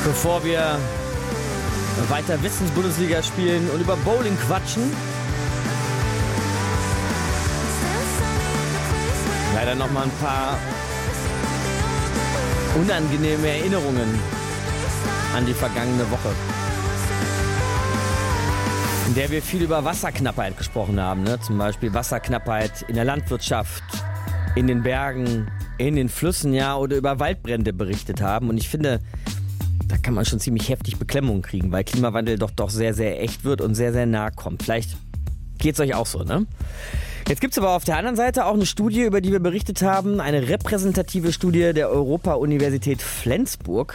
Bevor wir weiter Wissensbundesliga spielen und über Bowling quatschen, leider noch mal ein paar unangenehme Erinnerungen an die vergangene Woche, in der wir viel über Wasserknappheit gesprochen haben, ne? Zum Beispiel Wasserknappheit in der Landwirtschaft, in den Bergen, in den Flüssen, ja, oder über Waldbrände berichtet haben. Und ich finde, da kann man schon ziemlich heftig Beklemmung kriegen, weil Klimawandel doch sehr, sehr echt wird und sehr, sehr nah kommt. Vielleicht geht's euch auch so, ne? Jetzt gibt's aber auf der anderen Seite auch eine Studie, über die wir berichtet haben, eine repräsentative Studie der Europa-Universität Flensburg,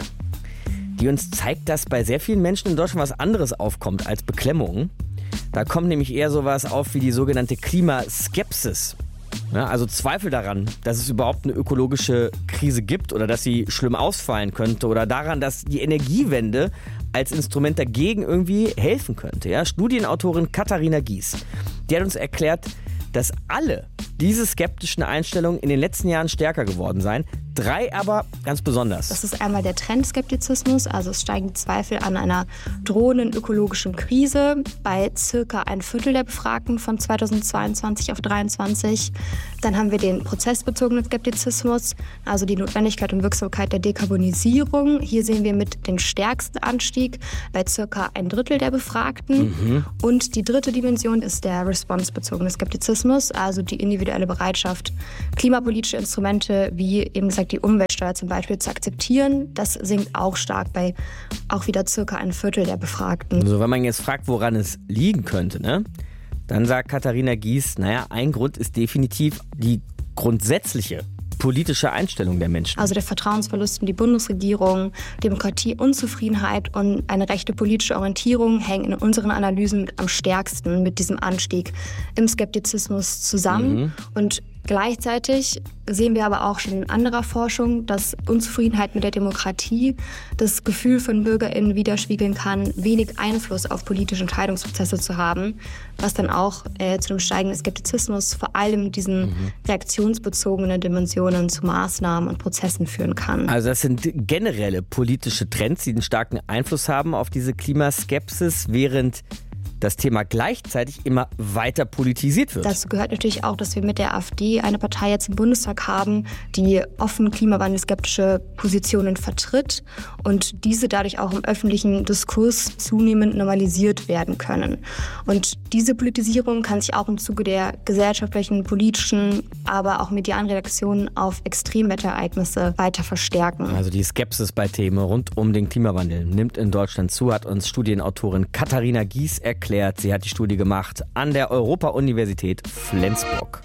die uns zeigt, dass bei sehr vielen Menschen in Deutschland was anderes aufkommt als Beklemmung. Da kommt nämlich eher sowas auf wie die sogenannte Klimaskepsis. Ja, also Zweifel daran, dass es überhaupt eine ökologische Krise gibt oder dass sie schlimm ausfallen könnte oder daran, dass die Energiewende als Instrument dagegen irgendwie helfen könnte. Ja? Studienautorin Katharina Gies, die hat uns erklärt, dass alle diese skeptischen Einstellungen in den letzten Jahren stärker geworden seien. 3 aber ganz besonders. Das ist einmal der Trendskeptizismus, also es steigen Zweifel an einer drohenden ökologischen Krise bei circa 1/4 der Befragten von 2022 auf 2023. Dann haben wir den prozessbezogenen Skeptizismus, also die Notwendigkeit und Wirksamkeit der Dekarbonisierung. Hier sehen wir mit den stärksten Anstieg bei circa 1/3 der Befragten. Und die dritte Dimension ist der responsebezogene Skeptizismus, also die individuelle Bereitschaft, klimapolitische Instrumente wie eben gesagt die Umweltsteuer zum Beispiel zu akzeptieren. Das sinkt auch stark bei auch wieder circa 1/4 der Befragten. Also wenn man jetzt fragt, woran es liegen könnte, ne? Dann sagt Katharina Gies, naja, ein Grund ist definitiv die grundsätzliche politische Einstellung der Menschen. Also der Vertrauensverlust in die Bundesregierung, Demokratieunzufriedenheit und eine rechte politische Orientierung hängen in unseren Analysen am stärksten mit diesem Anstieg im Skeptizismus zusammen. Und gleichzeitig sehen wir aber auch schon in anderer Forschung, dass Unzufriedenheit mit der Demokratie das Gefühl von BürgerInnen widerspiegeln kann, wenig Einfluss auf politische Entscheidungsprozesse zu haben, was dann auch zu einem steigenden Skeptizismus, vor allem diesen reaktionsbezogenen Dimensionen zu Maßnahmen und Prozessen führen kann. Also das sind generelle politische Trends, die einen starken Einfluss haben auf diese Klimaskepsis, während das Thema gleichzeitig immer weiter politisiert wird. Dazu gehört natürlich auch, dass wir mit der AfD eine Partei jetzt im Bundestag haben, die offen klimawandelskeptische Positionen vertritt und diese dadurch auch im öffentlichen Diskurs zunehmend normalisiert werden können. Und diese Politisierung kann sich auch im Zuge der gesellschaftlichen, politischen, aber auch medialen Reaktionen auf Extremwetterereignisse weiter verstärken. Also die Skepsis bei Themen rund um den Klimawandel nimmt in Deutschland zu, hat uns Studienautorin Katharina Gies erklärt. Sie hat die Studie gemacht an der Europa-Universität Flensburg.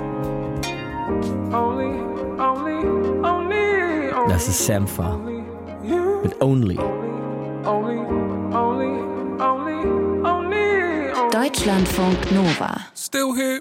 Das ist Sampha mit Only. Deutschlandfunk Nova. Still here.